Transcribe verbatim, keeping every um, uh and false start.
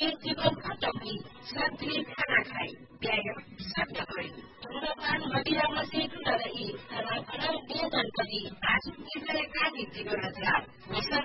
एक जीवन खटाउने शान्तिले खाना खाए व्यायाम शब्द गरे धूम्रपान मदिरा मसिक नरही खाना खाना नियन्त्रण गरी आसुक निर्णयका नीति गराउँदा